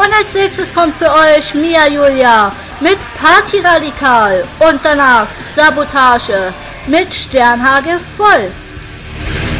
Und als nächstes kommt für euch Mia Julia mit Party Radikal und danach Sabotage mit Sternhagel voll.